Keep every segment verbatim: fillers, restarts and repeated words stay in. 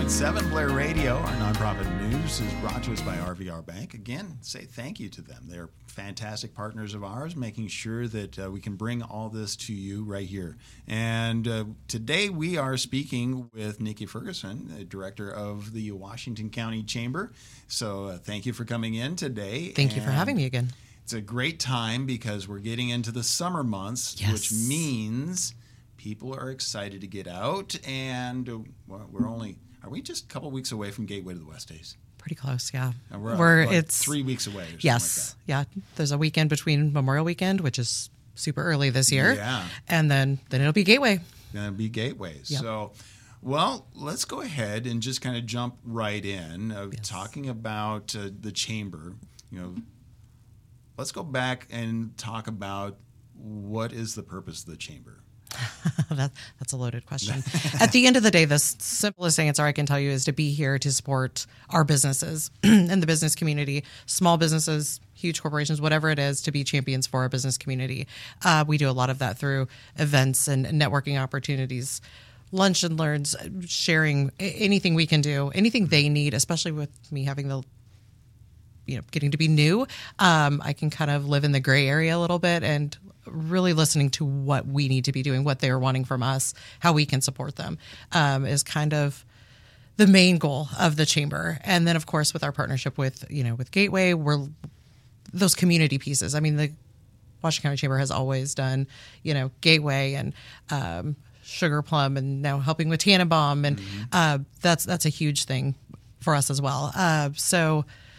point seven Blair Radio. Our nonprofit news is brought to us by R V R Bank. Again, say thank you to them. They're fantastic partners of ours, making sure that uh, we can bring all this to you right here. And uh, today we are speaking with Nikki Ferguson, the director of the Washington County Chamber. So uh, thank you for coming in today. Thank and you for having me again. It's a great time because we're getting into the summer months, yes. which means people are excited to get out, and uh, well, we're only, are we just a couple weeks away from Gateway to the West Days? Pretty close, yeah. And we're we're like it's three weeks away or something yes, like that. Yeah. There's a weekend between Memorial Weekend, which is super early this year. Yeah. And then, then it'll be Gateway. Then it'll be Gateway. Yep. So, well, let's go ahead and just kind of jump right in, uh, Yes. talking about uh, the Chamber. You know, let's go back and talk about what is the purpose of the Chamber. that, that's a loaded question. At the end of the day, the s- simplest answer I can tell you is to be here to support our businesses and the business community, small businesses, huge corporations, whatever it is, to be champions for our business community. Uh, we do a lot of that through events and networking opportunities, lunch and learns, sharing a- anything we can do, anything they need, especially with me having the you know, getting to be new, um, I can kind of live in the gray area a little bit and really listening to what we need to be doing, what they're wanting from us, how we can support them, um, is kind of the main goal of the chamber. And then, of course, with our partnership with, you know, with Gateway, we're those community pieces. I mean, the Washington County Chamber has always done, you know, Gateway and um, Sugar Plum, and now helping with Tannenbaum, and mm-hmm. uh, that's that's a huge thing for us as well. Uh, so.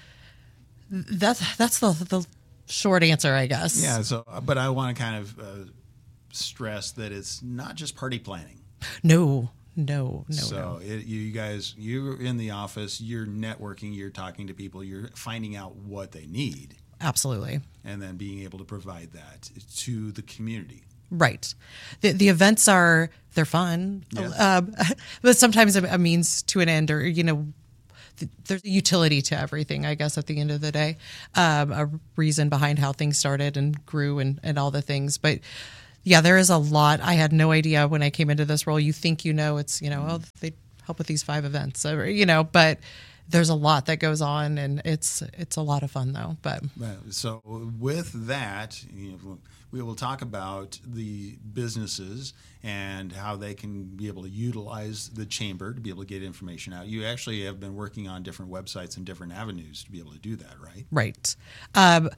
That's that's the the short answer, I guess. Yeah. So, but I want to kind of uh, stress that it's not just party planning. No, no, no. So no. It, you guys, you're in the office, you're networking, you're talking to people, you're finding out what they need. Absolutely. And then being able to provide that to the community. Right. The the events are they're fun, Yeah. um, but sometimes a, a means to an end, or you know. There's a utility to everything, I guess, at the end of the day, um, a reason behind how things started and grew and, and all the things. But yeah, there is a lot. I had no idea when I came into this role. You think, you know, it's, you know, mm-hmm. oh, they help with these five events, or, you know, but there's a lot that goes on, and it's, it's a lot of fun though. But so with that, you know, we will talk about the businesses and how they can be able to utilize the chamber to be able to get information out. You actually have been working on different websites and different avenues to be able to do that, right? Right. Um,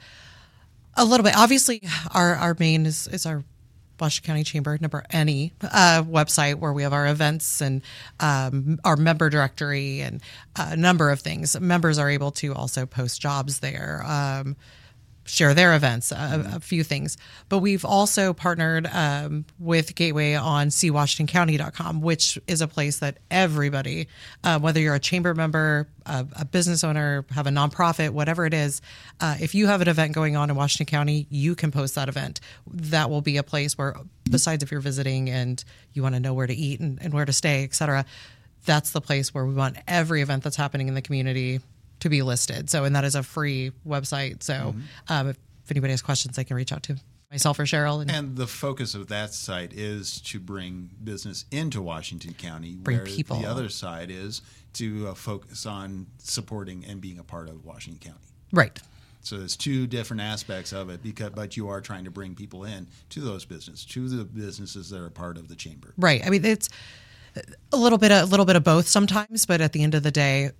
a little bit. Obviously, our, our main is, is our Washington County Chamber number any uh, website, where we have our events and um, our member directory and a number of things. Members are able to also post jobs there, um, share their events, a, a few things. But we've also partnered um, with Gateway on see washington county dot com, which is a place that everybody, uh, whether you're a chamber member, a, a business owner, have a nonprofit, whatever it is, uh, if you have an event going on in Washington County, you can post that event. That will be a place where, besides if you're visiting and you want to know where to eat and, and where to stay, et cetera, that's the place where we want every event that's happening in the community to be listed. So, and that is a free website. So mm-hmm. um, if, if anybody has questions, they can reach out to myself or Cheryl. And, and the focus of that site is to bring business into Washington County. Bring where people. The other side is to uh, focus on supporting and being a part of Washington County. Right. So there's two different aspects of it, because but you are trying to bring people in to those businesses, to the businesses that are part of the chamber. Right. I mean, it's a little bit, a little bit of both sometimes, but at the end of the day,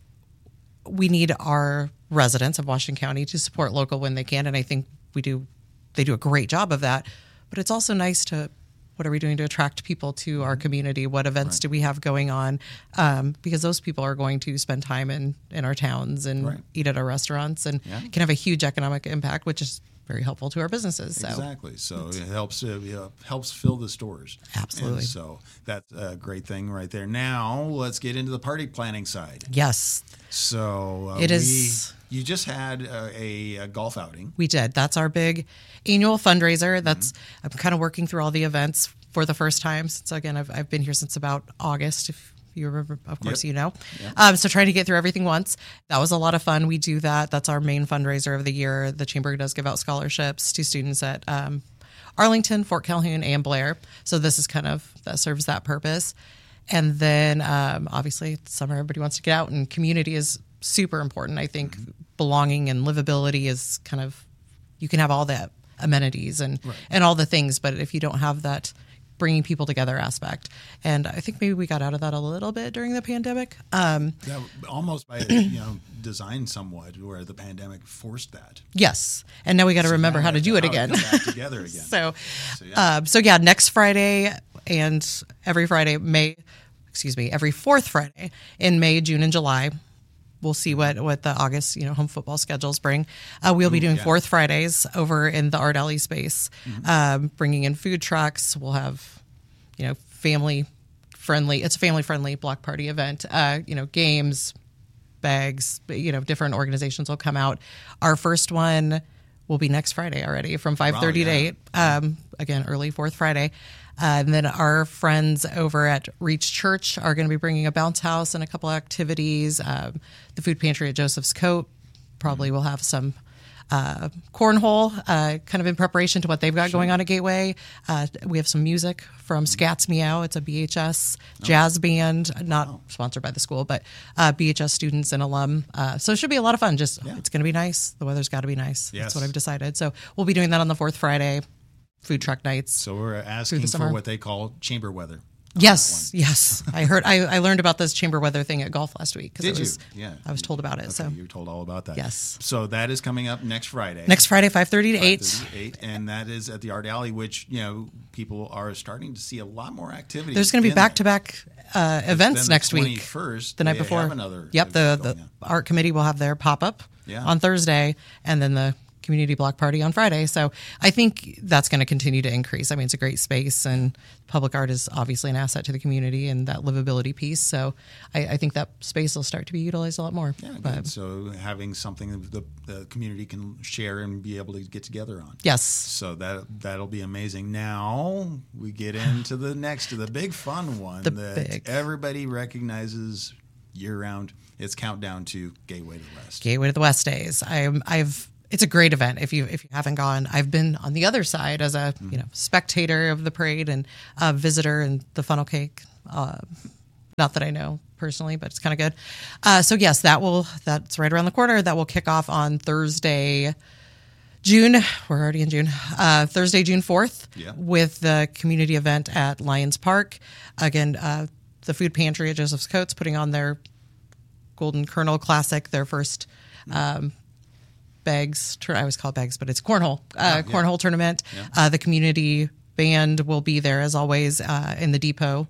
we need our residents of Washington County to support local when they can, and I think we do. They do a great job of that. But it's also nice to, what are we doing to attract people to our community? What events right. do we have going on? Um, because those people are going to spend time in, in our towns and right. eat at our restaurants, and yeah. can have a huge economic impact, which is very helpful to our businesses. So. Exactly. So it helps uh, you know, helps fill the stores. Absolutely. And so that's a great thing right there. Now let's get into the party planning side. Yes. So uh, it we, is. You just had uh, a, a golf outing. We did. That's our big annual fundraiser. That's mm-hmm. I'm kind of working through all the events for the first time. So again, I've I've been here since about August. If you remember, of course, yep. you know. Yep. Um, so trying to get through everything once. That was a lot of fun. We do that. That's our main fundraiser of the year. The Chamber does give out scholarships to students at um, Arlington, Fort Calhoun, and Blair. So this is kind of, that serves that purpose. And then um, obviously it's summer, everybody wants to get out, and community is super important. I think mm-hmm. belonging and livability is kind of, you can have all the amenities and, right. and all the things, but if you don't have that bringing people together aspect. And I think maybe we got out of that a little bit during the pandemic. Um, that almost by you know design somewhat, where the pandemic forced that. Yes, and now we got to so remember how to do it how again. To come back together again. so, so yeah. Um, so yeah, next Friday and every Friday, May, excuse me, every fourth Friday in May, June, and July. We'll see what, what the August, you know, home football schedules bring. Uh, we'll Ooh, be doing yeah. fourth Fridays over in the Art Alley space, mm-hmm. um, bringing in food trucks. We'll have, you know, family friendly. It's a family friendly block party event. Uh, you know, games, bags. You know, different organizations will come out. Our first one will be next Friday already from five thirty wow, yeah. to eight. Um, again, early fourth Friday. Uh, and then our friends over at Reach Church are going to be bringing a bounce house and a couple of activities. Um, the food pantry at Joseph's Coat probably mm-hmm. will have some uh, cornhole, uh, kind of in preparation to what they've got sure. going on at Gateway. Uh, we have some music from mm-hmm. Scats Meow. It's a B H S oh. jazz band, not oh. sponsored by the school, but uh, B H S students and alum. Uh, so it should be a lot of fun. Just yeah. it's going to be nice. The weather's got to be nice. Yes. That's what I've decided. So we'll be doing that on the fourth Friday. Food truck nights. So we're asking for what they call chamber weather. Yes, yes. I heard. I, I learned about this chamber weather thing at golf last week. Did it was, you? Yeah. I was told about it. Okay, so you were told all about that. Yes. So that is coming up next Friday. Next Friday, five thirty to eight. eight, and that is at the Art Alley, which you know people are starting to see a lot more activity. There's going to be back to back events next week. twenty-first, the night before. Have another yep. The the on. art committee will have their pop up yeah. on Thursday, and then the community block party on Friday. So I think that's going to continue to increase. I mean, it's a great space, and public art is obviously an asset to the community and that livability piece. So I, I think that space will start to be utilized a lot more. Yeah, but, so having something that the, the community can share and be able to get together on. Yes. So that, that'll be amazing. Now we get into the next, the big fun one the that big. everybody recognizes year round. It's Countdown to Gateway to the West. Gateway to the West days. I'm, I've, It's a great event. If you if you haven't gone, I've been on the other side as a you know spectator of the parade and a visitor and the funnel cake. Uh, not that I know personally, but it's kind of good. Uh, so yes, that will that's right around the corner. That will kick off on Thursday, June. We're already in June. Uh, Thursday, June fourth, yeah. with the community event at Lions Park. Again, uh, the food pantry at Joseph's Coats putting on their Golden Kernel Classic, their first. Um, Bags, I always call it bags, but it's cornhole, uh, oh, yeah. cornhole tournament. Yeah. Uh, the community band will be there as always uh, in the depot,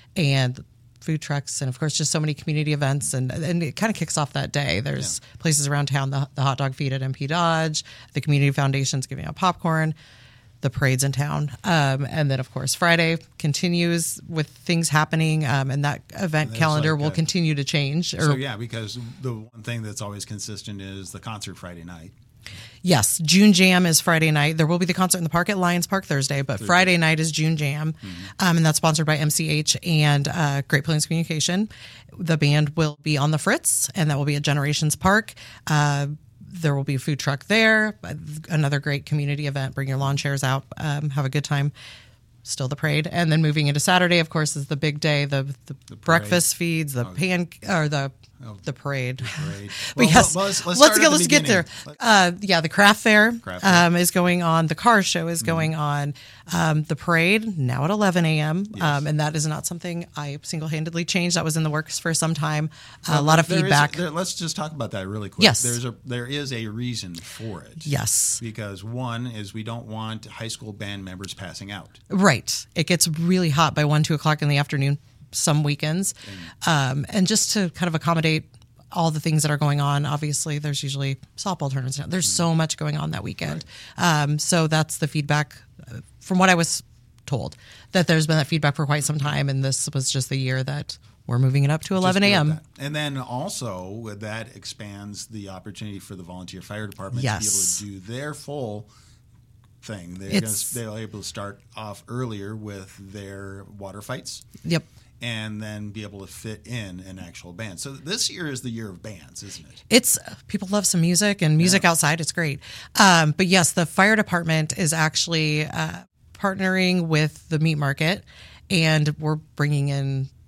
and food trucks, and of course, just so many community events, and and it kind of kicks off that day. There's yeah. places around town, the, the hot dog feed at M P Dodge, the community foundation's giving out popcorn, the parade's in town, um, and then of course Friday continues with things happening, um, and that event and calendar like will a, continue to change. Or, so yeah, because the one thing that's always consistent is the concert Friday night. Yes, June Jam is Friday night. There will be the concert in the park at Lions Park Thursday, but Thursday. Friday night is June Jam, mm-hmm. um, and that's sponsored by M C H and uh, Great Plains Communication. The band will be on the Fritz, and that will be at Generations Park. Uh, There will be a food truck there, another great community event. Bring your lawn chairs out, um, have a good time. Still the parade. And then moving into Saturday, of course, is the big day, the, the, the breakfast feeds, the oh. pan, or the oh. the parade. The parade. But well, yes, well, let's, let's, let's, get, let's get there. Uh, yeah, the craft fair, craft fair. Um, is going on. The car show is mm-hmm. going on. Um, the parade, now at eleven a.m. Yes. Um, and that is not something I single-handedly changed. That was in the works for some time. Uh, well, a lot of feedback. Is, there, let's just talk about that really quick. Yes. There's a, there is a reason for it. Yes. Because one is we don't want high school band members passing out. Right. It gets really hot by one, two o'clock in the afternoon some weekends. Um, and just to kind of accommodate all the things that are going on, obviously there's usually softball tournaments. There's so much going on that weekend. Right. Um, so that's the feedback from what I was told, that there's been that feedback for quite some time. And this was just the year that we're moving it up to eleven a.m. And then also that expands the opportunity for the volunteer fire department yes. to be able to do their full thing. They're, gonna, they're able to start off earlier with their water fights. Yep. And then be able to fit in an actual band. So this year is the year of bands, isn't it? It's people love some music and music yeah. outside. It's great. Um, but yes, the fire department is actually uh, partnering with the meat market, and we're bringing in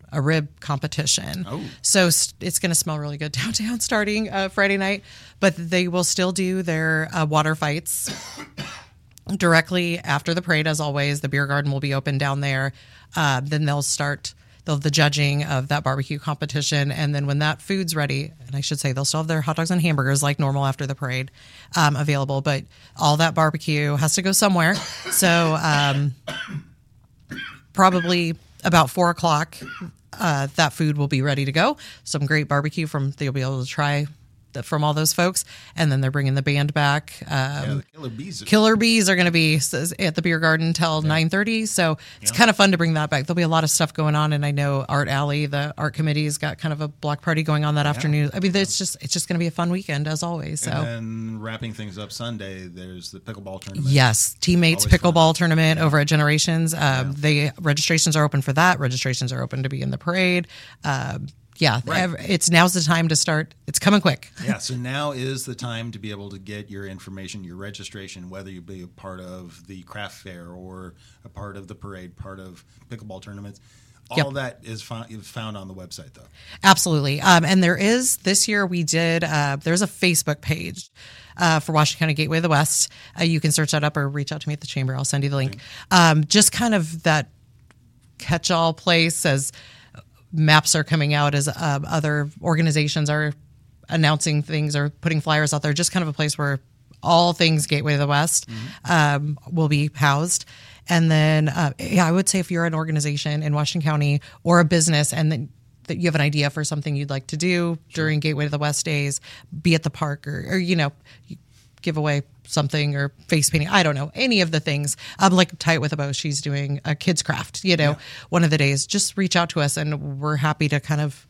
a rib competition. Oh. So s- it's going to smell really good downtown starting uh, Friday night. But they will still do their uh, water fights directly after the parade, as always. The beer garden will be open down there. Uh, then they'll start they'll the judging of that barbecue competition. And then when that food's ready, and I should say they'll still have their hot dogs and hamburgers like normal after the parade um, available. But all that barbecue has to go somewhere. So um, probably about four o'clock, uh, that food will be ready to go. Some great barbecue from they'll be able to try the, from all those folks, and then they're bringing the band back. Um, Yeah, the Killer Bees. Killer Bees are going to be s- at the beer garden till nine thirty, so it's Yeah. kind of fun to bring that back. There'll be a lot of stuff going on, and I know Art Alley, the art committee, has got kind of a block party going on that afternoon. I mean, it's just it's just going to be a fun weekend as always. So. And then wrapping things up Sunday, there's the pickleball tournament. Yes, teammates Always pickleball fun. tournament over at Generations. Um, They registrations are open for that. Registrations are open to be in the parade. Um, yeah, Right. ev- it's now's the time to start. It's coming quick. Yeah, so now is the time to be able to get your information, your registration, whether you be a part of the craft fair or a part of the parade, part of pickleball tournaments. All Yep. that is found, is found on the website, though. Absolutely. Um, and there is, this year we did, uh, there's a Facebook page uh, for Washington County Gateway of the West. Uh, you can search that up or reach out to me at the chamber. I'll send you the link. Um, just kind of that catch-all place as maps are coming out, as uh, other organizations are announcing things or putting flyers out there. Just kind of a place where all things Gateway of the West um, will be housed. And then, uh, yeah, I would say if you're an organization in Washington County or a business and then that you have an idea for something you'd like to do during Gateway to the West days, be at the park or, or you know, you give away something or face painting. I don't know, any of the things. Um, like Tie It With a Bow, she's doing a kids craft, you know, Yeah. one of the days. Just reach out to us and we're happy to kind of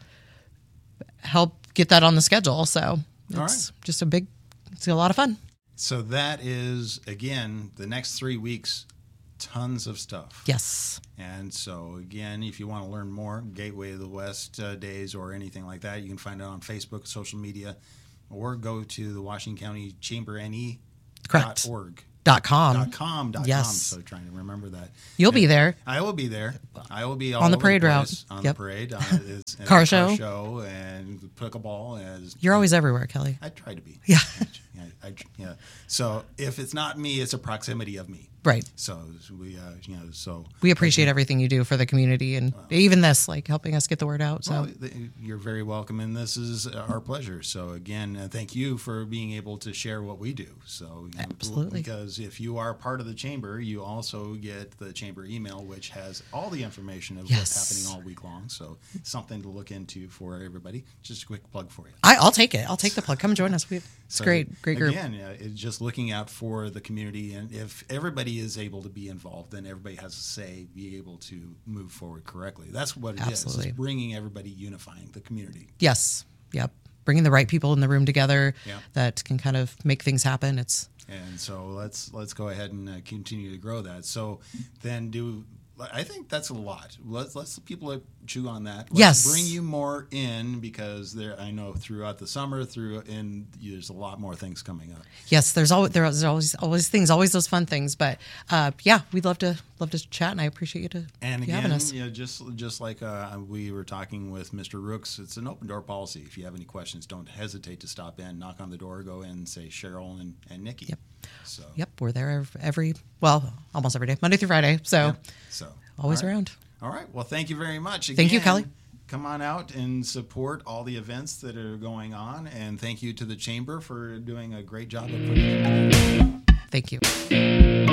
help get that on the schedule. So it's All right. just a big, it's a lot of fun. So that is, again, the next three weeks, tons of stuff. Yes. And so, again, if you want to learn more, Gateway of the West uh, days or anything like that, you can find it on Facebook, social media, or go to the Washington County Chamber N E Correct. dot org. Dot com. Dot com, dot Yes. com. So trying to remember that. You'll be there. I will be there. I will be all On the over parade route. place, on Yep. the parade. On it's, it's Car a show. show and pickleball. As You're always everywhere, Kelly. I try to be. Yeah. yeah, I, yeah. So if it's not me, it's a proximity of me. Right. So we, uh, you know, so We appreciate everything you do for the community and even this, like helping us get the word out. So well, th- you're very welcome, and this is our pleasure. So again, uh, thank you for being able to share what we do. So you know, Absolutely. because if you are part of the chamber, you also get the chamber email, which has all the information of Yes. what's happening all week long. So something to look into for everybody. Just a quick plug for you. I, I'll take it. I'll take the plug. Come join us. We, it's So, great. Great group. Again, yeah, it's just looking out for the community, and if everybody is able to be involved, then everybody has a say, be able to move forward correctly. That's what it is. Absolutely. It's bringing everybody, unifying the community. Yes. Yep. Bringing the right people in the room together Yeah. that can kind of make things happen. It's And so let's let's go ahead and uh, continue to grow that. So then do. I think that's a lot. Let's let's the people chew on that. Let's Yes. bring you more in because there. I know throughout the summer, through and there's a lot more things coming up. yes. There's always there's always always things, always those fun things. But uh, yeah, we'd love to love to chat, and I appreciate you to And you having again, us. you know, just just like uh, we were talking with Mister Rooks, it's an open door policy. If you have any questions, don't hesitate to stop in, knock on the door, go in, and say Cheryl and, and Nikki. Yep. So Yep, we're there ev- every well, almost every day, Monday through Friday. So yeah. So always all right. around. All right. Well, thank you very much. Thank you, Again, Kelly. Come on out and support all the events that are going on, and thank you to the chamber for doing a great job of putting it together. Thank you.